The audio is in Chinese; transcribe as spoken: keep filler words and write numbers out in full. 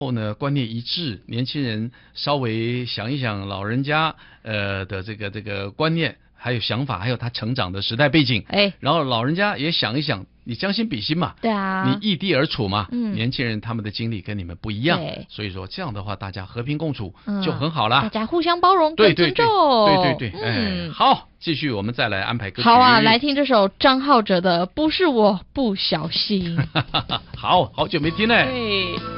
后呢，观念一致，年轻人稍微想一想老人家呃的这个这个观念，还有想法，还有他成长的时代背景， 哎， 然后老人家也想一想，你将心比心嘛， 对啊， 你异地而处嘛， 嗯， 年轻人他们的经历跟你们不一样， 对， 所以说这样的话，大家和平共处嗯就很好啦， 大家互相包容对对跟尊重， 对对对对， 嗯， 哎，好，继续我们再来安排歌曲， 好啊，来听这首张浩哲的《不是我不小心》， 好好久没听嘞。 对。